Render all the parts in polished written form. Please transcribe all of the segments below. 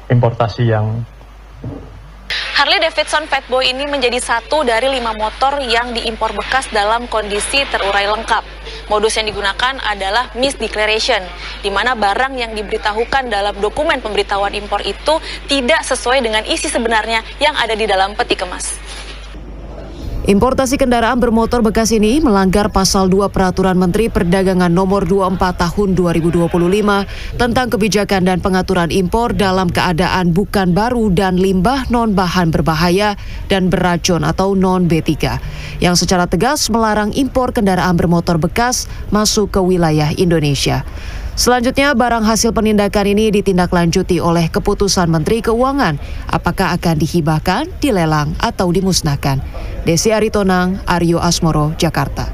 importasi yang Harley Davidson Fatboy ini menjadi satu dari 5 motor yang diimpor bekas dalam kondisi terurai lengkap. Modus yang digunakan adalah misdeclaration, di mana barang yang diberitahukan dalam dokumen pemberitahuan impor itu tidak sesuai dengan isi sebenarnya yang ada di dalam peti kemas. Importasi kendaraan bermotor bekas ini melanggar Pasal 2 Peraturan Menteri Perdagangan Nomor 24 Tahun 2025 tentang kebijakan dan pengaturan impor dalam keadaan bukan baru dan limbah non-bahan berbahaya dan beracun atau non-B3, yang secara tegas melarang impor kendaraan bermotor bekas masuk ke wilayah Indonesia. Selanjutnya, barang hasil penindakan ini ditindaklanjuti oleh keputusan Menteri Keuangan, apakah akan dihibahkan, dilelang, atau dimusnahkan. Desi Aritonang, Aryo Asmoro, Jakarta.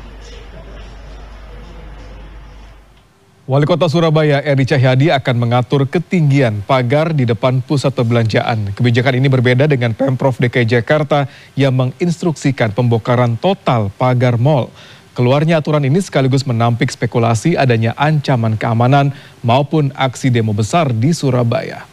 Wali Kota Surabaya Eri Cahyadi akan mengatur ketinggian pagar di depan pusat perbelanjaan. Kebijakan ini berbeda dengan Pemprov DKI Jakarta yang menginstruksikan pembongkaran total pagar mal. Keluarnya aturan ini sekaligus menampik spekulasi adanya ancaman keamanan maupun aksi demo besar di Surabaya.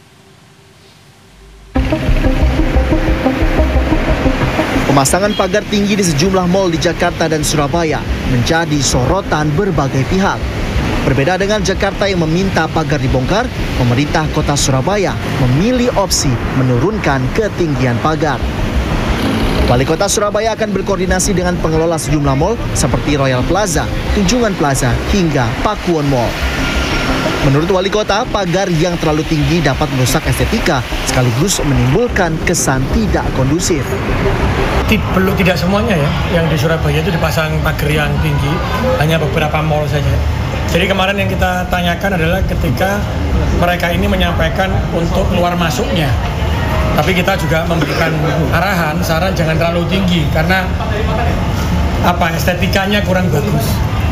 Pemasangan pagar tinggi di sejumlah mal di Jakarta dan Surabaya menjadi sorotan berbagai pihak. Berbeda dengan Jakarta yang meminta pagar dibongkar, pemerintah kota Surabaya memilih opsi menurunkan ketinggian pagar. Wali Kota Surabaya akan berkoordinasi dengan pengelola sejumlah mal seperti Royal Plaza, Tunjungan Plaza, hingga Pakuwon Mall. Menurut Wali Kota, pagar yang terlalu tinggi dapat merusak estetika sekaligus menimbulkan kesan tidak kondusif. Tidak semuanya ya, yang di Surabaya itu dipasang pagar yang tinggi, hanya beberapa mal saja. Jadi kemarin yang kita tanyakan adalah ketika mereka ini menyampaikan untuk keluar masuknya. Tapi kita juga memberikan arahan, saran jangan terlalu tinggi karena estetikanya kurang bagus.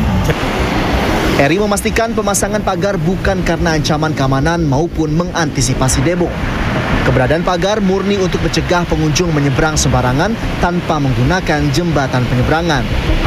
Eri memastikan pemasangan pagar bukan karena ancaman keamanan maupun mengantisipasi demo. Keberadaan pagar murni untuk mencegah pengunjung menyeberang sembarangan tanpa menggunakan jembatan penyeberangan.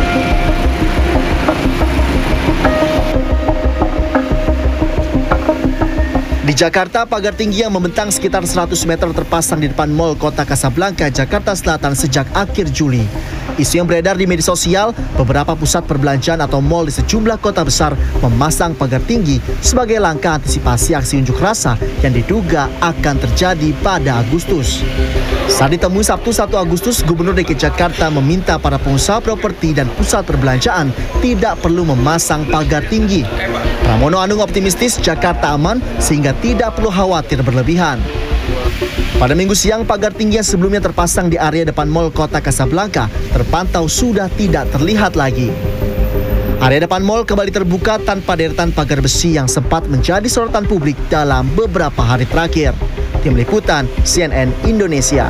Di Jakarta, pagar tinggi yang membentang sekitar 100 meter terpasang di depan Mall Kota Kasablanka, Jakarta Selatan sejak akhir Juli. Isu yang beredar di media sosial, beberapa pusat perbelanjaan atau mal di sejumlah kota besar memasang pagar tinggi sebagai langkah antisipasi aksi unjuk rasa yang diduga akan terjadi pada Agustus. Saat ditemui Sabtu 1 Agustus, Gubernur DKI Jakarta meminta para pengusaha properti dan pusat perbelanjaan tidak perlu memasang pagar tinggi. Pramono Anung optimistis Jakarta aman sehingga tidak perlu khawatir berlebihan. Pada Minggu siang, pagar tinggi yang sebelumnya terpasang di area depan Mall Kota Kasablanka terpantau sudah tidak terlihat lagi. Area depan mall kembali terbuka tanpa deretan pagar besi yang sempat menjadi sorotan publik dalam beberapa hari terakhir. Tim Liputan CNN Indonesia.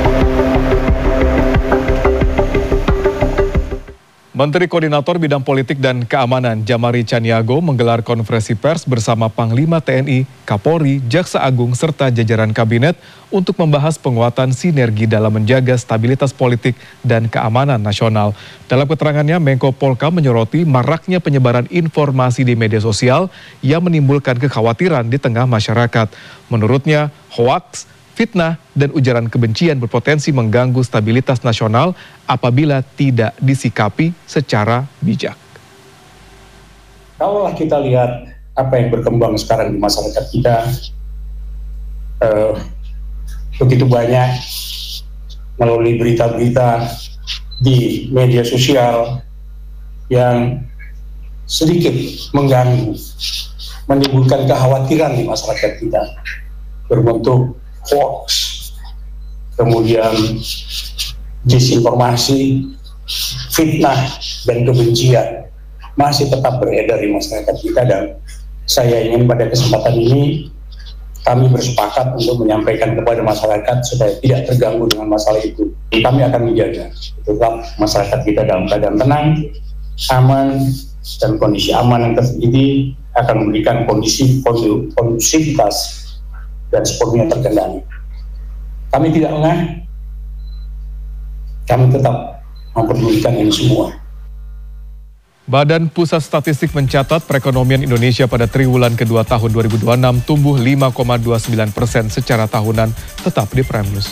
Menteri Koordinator Bidang Politik dan Keamanan Jamari Chaniago menggelar konferensi pers bersama Panglima TNI, Kapolri, Jaksa Agung, serta jajaran kabinet untuk membahas penguatan sinergi dalam menjaga stabilitas politik dan keamanan nasional. Dalam keterangannya, Menko Polkam menyoroti maraknya penyebaran informasi di media sosial yang menimbulkan kekhawatiran di tengah masyarakat. Menurutnya, hoaks, fitnah, dan ujaran kebencian berpotensi mengganggu stabilitas nasional apabila tidak disikapi secara bijak. Kalau kita lihat apa yang berkembang sekarang di masyarakat kita, begitu banyak melalui berita-berita di media sosial yang sedikit mengganggu, menimbulkan kekhawatiran di masyarakat kita, berbentuk hoax, kemudian disinformasi, fitnah, dan kebencian masih tetap beredar di masyarakat kita. Dan saya ingin pada kesempatan ini kami bersepakat untuk menyampaikan kepada masyarakat supaya tidak terganggu dengan masalah itu. Kami akan menjaga tetap masyarakat kita dalam keadaan tenang, aman, dan kondisi aman yang terjadi akan memberikan kondisi kondusivitas dan sepenuhnya terkendali. Kami tidak lengah, kami tetap memperdulikan ini semua. Badan Pusat Statistik mencatat perekonomian Indonesia pada triwulan kedua tahun 2026 tumbuh 5,29% secara tahunan, tetap di Prime News.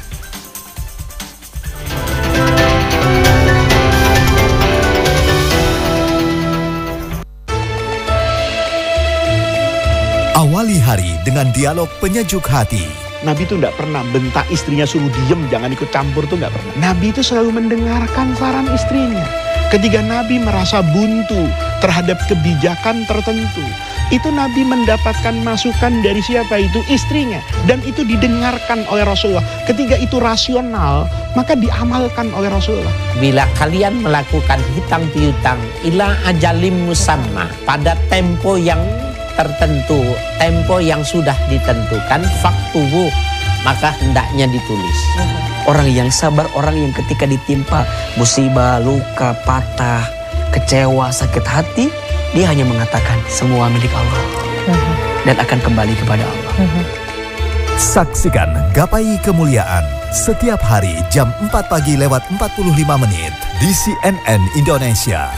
Awali hari dengan dialog penyejuk hati. Nabi itu nggak pernah bentak istrinya suruh diem, jangan ikut campur, tuh nggak pernah. Nabi itu selalu mendengarkan saran istrinya. Ketika Nabi merasa buntu terhadap kebijakan tertentu, itu Nabi mendapatkan masukan dari siapa itu? Istrinya. Dan itu didengarkan oleh Rasulullah. Ketika itu rasional, maka diamalkan oleh Rasulullah. Bila kalian melakukan hutang piutang ila ajalim musamma, pada tempo yang tertentu, tempo yang sudah ditentukan, faktubu, maka hendaknya ditulis. Orang yang sabar, orang yang ketika ditimpa musibah, luka, patah, kecewa, sakit hati, dia hanya mengatakan semua milik Allah dan akan kembali kepada Allah. Saksikan Gapai Kemuliaan setiap hari jam 4 pagi lewat 45 menit di CNN Indonesia.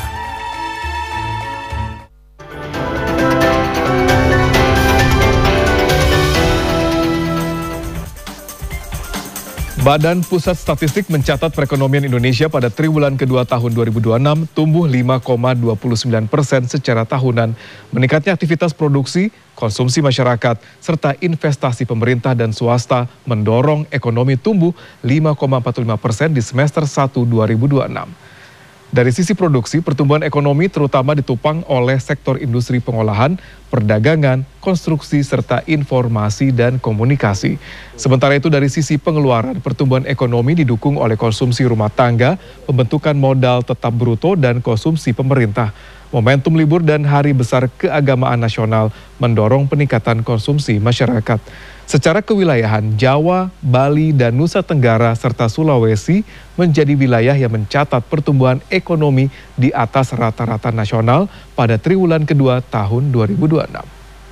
Badan Pusat Statistik mencatat perekonomian Indonesia pada triwulan kedua tahun 2026 tumbuh 5,29% secara tahunan. Meningkatnya aktivitas produksi, konsumsi masyarakat, serta investasi pemerintah dan swasta mendorong ekonomi tumbuh 5,45% di semester 1 2026. Dari sisi produksi, pertumbuhan ekonomi terutama ditopang oleh sektor industri pengolahan, perdagangan, konstruksi, serta informasi dan komunikasi. Sementara itu dari sisi pengeluaran, pertumbuhan ekonomi didukung oleh konsumsi rumah tangga, pembentukan modal tetap bruto, dan konsumsi pemerintah. Momentum libur dan hari besar keagamaan nasional mendorong peningkatan konsumsi masyarakat. Secara kewilayahan, Jawa, Bali, dan Nusa Tenggara serta Sulawesi menjadi wilayah yang mencatat pertumbuhan ekonomi di atas rata-rata nasional pada triwulan kedua tahun 2026.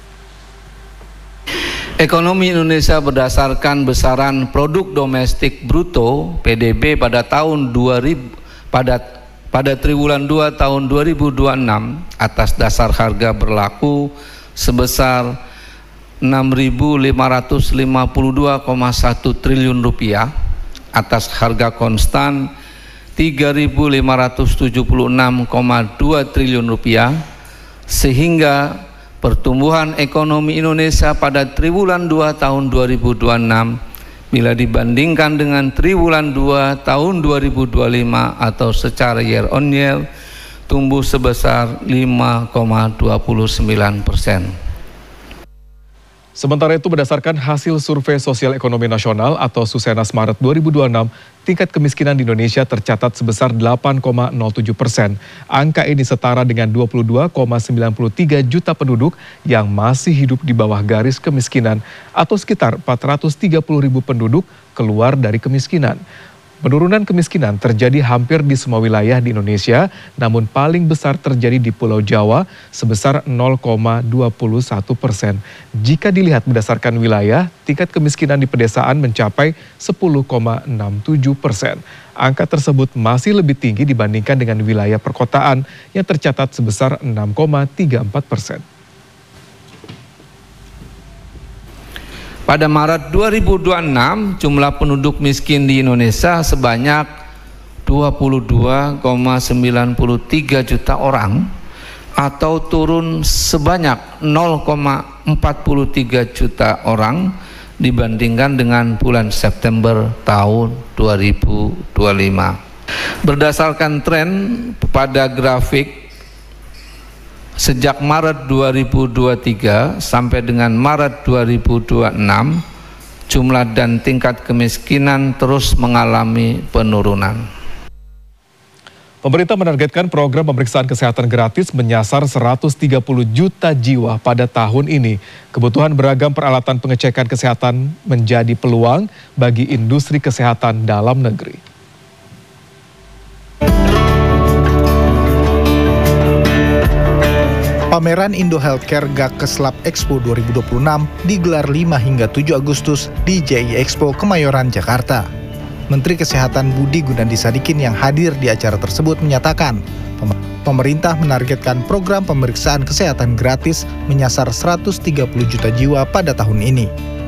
Ekonomi Indonesia berdasarkan besaran produk domestik bruto (PDB) pada tahun 2000 pada triwulan 2 tahun 2026 atas dasar harga berlaku sebesar 6.552,1 triliun rupiah, atas harga konstan 3.576,2 triliun rupiah, sehingga pertumbuhan ekonomi Indonesia pada triwulan 2 tahun 2026 bila dibandingkan dengan triwulan 2 tahun 2025 atau secara year on year tumbuh sebesar 5,29%. Sementara itu berdasarkan hasil Survei Sosial Ekonomi Nasional atau Susenas Maret 2026, tingkat kemiskinan di Indonesia tercatat sebesar 8,07%. Angka ini setara dengan 22,93 juta penduduk yang masih hidup di bawah garis kemiskinan atau sekitar 430.000 penduduk keluar dari kemiskinan. Penurunan kemiskinan terjadi hampir di semua wilayah di Indonesia, namun paling besar terjadi di Pulau Jawa sebesar 0,21%. Jika dilihat berdasarkan wilayah, tingkat kemiskinan di pedesaan mencapai 10,67%. Angka tersebut masih lebih tinggi dibandingkan dengan wilayah perkotaan yang tercatat sebesar 6,34%. Pada Maret 2026, jumlah penduduk miskin di Indonesia sebanyak 22,93 juta orang atau turun sebanyak 0,43 juta orang dibandingkan dengan bulan September tahun 2025. Berdasarkan tren pada grafik sejak Maret 2023 sampai dengan Maret 2026, jumlah dan tingkat kemiskinan terus mengalami penurunan. Pemerintah menargetkan program pemeriksaan kesehatan gratis menyasar 130 juta jiwa pada tahun ini. Kebutuhan beragam peralatan pengecekan kesehatan menjadi peluang bagi industri kesehatan dalam negeri. Pameran Indo Healthcare Gakes Lab Expo 2026 digelar 5 hingga 7 Agustus di JI Expo Kemayoran, Jakarta. Menteri Kesehatan Budi Gunadisadikin yang hadir di acara tersebut menyatakan, Pemerintah menargetkan program pemeriksaan kesehatan gratis menyasar 130 juta jiwa pada tahun ini.